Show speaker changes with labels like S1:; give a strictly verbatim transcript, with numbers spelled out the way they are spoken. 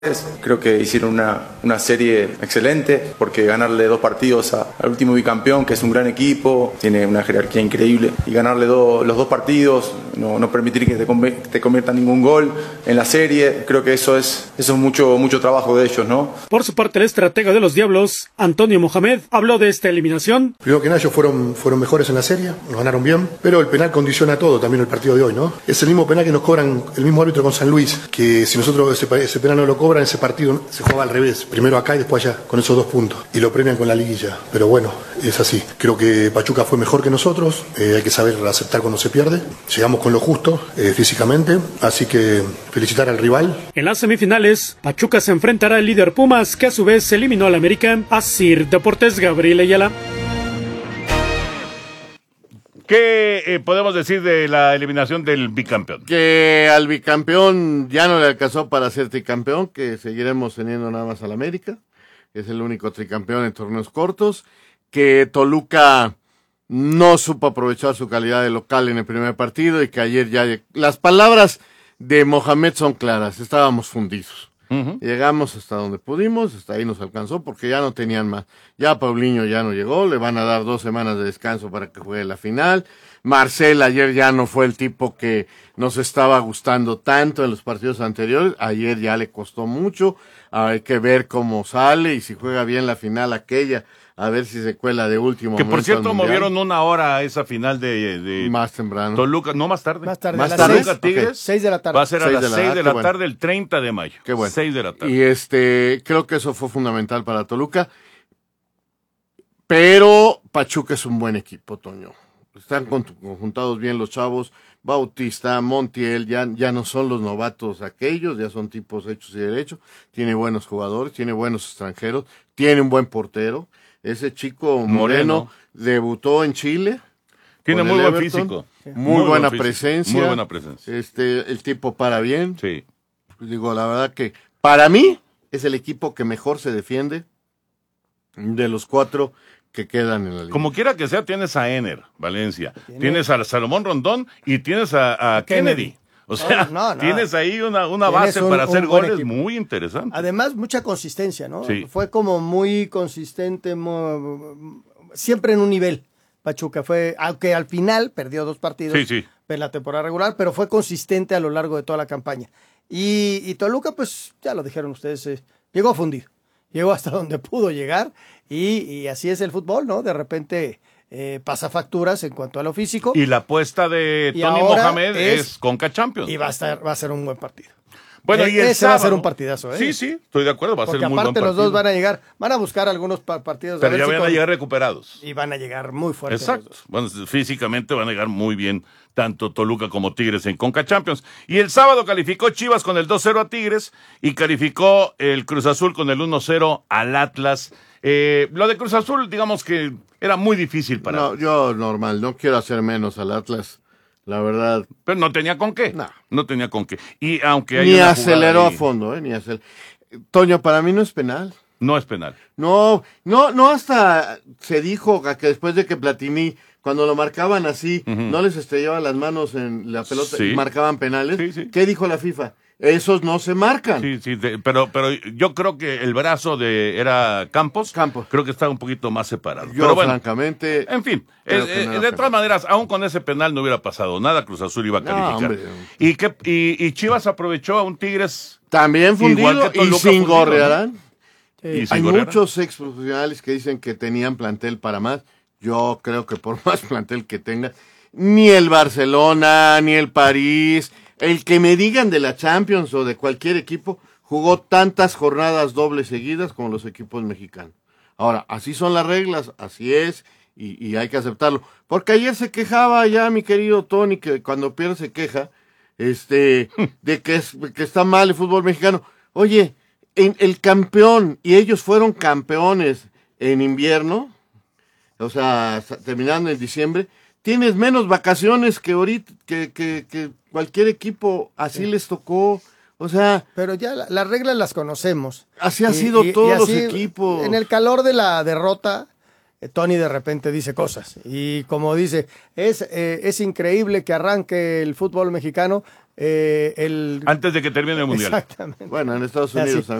S1: Creo que hicieron una, una serie excelente, porque ganarle dos partidos a, al último bicampeón, que es un gran equipo, tiene una jerarquía increíble, y ganarle do, los dos partidos, no, no permitir que te, te convierta ningún gol en la serie, creo que eso es, eso es mucho, mucho trabajo de ellos, ¿no?
S2: Por su parte, el estratega de los Diablos, Antonio Mohamed, habló de esta eliminación.
S3: Primero que nada, ellos fueron, fueron mejores en la serie, nos ganaron bien, pero el penal condiciona todo, también el partido de hoy, ¿no? Es el mismo penal que nos cobran el mismo árbitro con San Luis, que si nosotros ese, ese penal no lo cobran, ese partido se juega al revés, primero acá y después allá, con esos dos puntos, y lo premian con la liguilla, pero bueno, es así. Creo que Pachuca fue mejor que nosotros, eh, hay que saber aceptar cuando se pierde, llegamos con lo justo eh, físicamente, así que felicitar al rival.
S2: En las semifinales, Pachuca se enfrentará al líder Pumas, que a su vez eliminó al América. Asir Deportes, Gabriel Ayala.
S4: ¿Qué eh, podemos decir de la eliminación del bicampeón?
S5: Que al bicampeón ya no le alcanzó para ser tricampeón, que seguiremos teniendo nada más al América, que es el único tricampeón en torneos cortos, que Toluca no supo aprovechar su calidad de local en el primer partido y que ayer ya... Las palabras de Mohamed son claras, estábamos fundidos. Uh-huh. Llegamos hasta donde pudimos, hasta ahí nos alcanzó porque ya no tenían más. Ya Paulinho ya no llegó, le van a dar dos semanas de descanso para que juegue la final. Marcel ayer ya no fue el tipo que nos estaba gustando tanto en los partidos anteriores, ayer ya le costó mucho, hay que ver cómo sale y si juega bien la final aquella, a ver si se cuela de último.
S4: Que por cierto movieron una hora a esa final de, de
S5: más temprano.
S4: Toluca, no más tarde.
S6: Más tarde,
S4: más
S6: a
S4: tarde.
S6: las seis,
S4: Tigres.
S6: Okay. seis de la tarde.
S4: Va a ser a
S5: seis
S4: las
S5: de la,
S4: seis de la
S5: bueno.
S4: tarde el treinta de mayo.
S5: Qué bueno.
S4: seis de la tarde.
S5: Y este, creo que eso fue fundamental para Toluca. Pero Pachuca es un buen equipo, Toño. Están conjuntados bien los chavos. Bautista, Montiel, ya, ya no son los novatos aquellos, ya son tipos hechos y derechos. Tiene buenos jugadores, tiene buenos extranjeros, tiene un buen portero. Ese chico Moreno, Moreno. debutó en Chile.
S4: Tiene muy buen físico.
S5: Muy, muy buena
S4: físico.
S5: presencia.
S4: Muy buena presencia.
S5: Este, el tipo para bien.
S4: Sí.
S5: Digo, la verdad que para mí es el equipo que mejor se defiende de los cuatro que quedan en la liga.
S4: Como quiera que sea, tienes a Ener, Valencia, ¿Tiene? tienes a Salomón Rondón y tienes a, a Kennedy. Kennedy. O sea, no, no, no. tienes ahí una, una base un, para hacer goles equipo. Muy interesante.
S6: Además, mucha consistencia, ¿no?
S4: Sí.
S6: Fue como muy consistente, muy, siempre en un nivel. Pachuca fue, aunque al final perdió dos partidos
S4: sí, sí.
S6: en la temporada regular, pero fue consistente a lo largo de toda la campaña. Y, y Toluca, pues, ya lo dijeron ustedes, eh, llegó fundido. Llegó hasta donde pudo llegar y, y así es el fútbol, ¿no? De repente eh, pasa facturas en cuanto a lo físico.
S4: Y la apuesta de Tony Mohamed es, es Conca Champions.
S6: Y va a, estar, va a ser un buen partido.
S4: Bueno,
S6: eh,
S4: y el
S6: ese
S4: sábado,
S6: va a ser un partidazo, ¿eh?
S4: Sí, sí, estoy de acuerdo, va a
S6: Porque
S4: ser muy buen partido.
S6: aparte los dos van a llegar, van a buscar algunos pa- partidos.
S4: Pero
S6: a ver
S4: ya
S6: si
S4: van
S6: con...
S4: a llegar recuperados.
S6: Y van a llegar muy fuertes.
S4: Exacto. Bueno, físicamente van a llegar muy bien tanto Toluca como Tigres en Conca Champions. Y el sábado calificó Chivas con el dos cero a Tigres y calificó el Cruz Azul con el uno cero al Atlas. Eh, lo de Cruz Azul, digamos que era muy difícil para...
S5: No, yo normal, no quiero hacer menos al Atlas. La verdad.
S4: Pero no tenía con qué.
S5: No.
S4: No tenía con qué. Y aunque hay
S5: Ni
S4: una
S5: aceleró
S4: ahí,
S5: a fondo, ¿eh? Ni acel... Toño, para mí no es penal.
S4: No es penal.
S5: No, no, no hasta se dijo que después de que Platini, cuando lo marcaban así, uh-huh. no les estrellaban las manos en la pelota
S4: sí.
S5: y marcaban penales.
S4: Sí, sí.
S5: ¿Qué dijo la FIFA? Esos no se marcan.
S4: Sí, sí, de, pero, pero yo creo que el brazo de era Campos.
S5: Campos.
S4: Creo que estaba un poquito más separado.
S5: Yo,
S4: pero bueno,
S5: francamente.
S4: En fin, eh, eh, de todas penal. maneras, aún con ese penal no hubiera pasado nada. Cruz Azul iba a calificar. No, y, que, y, y Chivas aprovechó a un Tigres.
S5: También fundido y sin gorrearán.
S4: Sí.
S5: Hay muchos ex profesionales que dicen que tenían plantel para más. Yo creo que por más plantel que tenga, ni el Barcelona, ni el París. El que me digan de la Champions o de cualquier equipo jugó tantas jornadas dobles seguidas como los equipos mexicanos. Ahora, así son las reglas, así es, y, y hay que aceptarlo. Porque ayer se quejaba ya mi querido Tony, que cuando pierde se queja, este, de que, es, que está mal el fútbol mexicano. Oye, en el campeón, y ellos fueron campeones en invierno, o sea, terminando en diciembre, tienes menos vacaciones que ahorita, que, que, que cualquier equipo, así sí. les tocó, o sea...
S6: Pero ya la, las reglas las conocemos.
S5: Así han sido y, todos y así, los equipos.
S6: En el calor de la derrota, eh, Tony de repente dice cosas, y como dice, es, eh, es increíble que arranque el fútbol mexicano eh, el...
S4: Antes de que termine el Mundial.
S6: Exactamente.
S5: Bueno, en Estados
S6: Así.
S5: Unidos